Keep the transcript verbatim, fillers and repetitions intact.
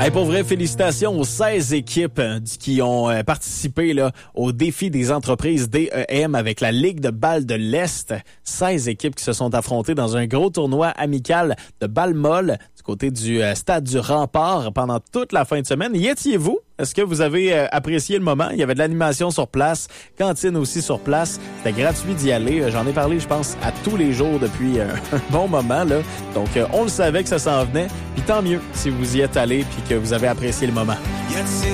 Hey, pour vrai, félicitations aux seize équipes euh, qui ont euh, participé là, au défi des entreprises D E M avec la Ligue de balle de l'Est. seize équipes qui se sont affrontées dans un gros tournoi amical de balle molle du côté du euh, stade du Rempart pendant toute la fin de semaine. Y étiez-vous? Est-ce que vous avez euh, apprécié le moment? Il y avait de l'animation sur place, cantine aussi sur place. C'était gratuit d'y aller. J'en ai parlé, je pense, à tous les jours depuis euh, un bon moment, là. Donc, euh, on le savait que ça s'en venait. Puis tant mieux si vous y êtes allé puis que vous avez apprécié le moment.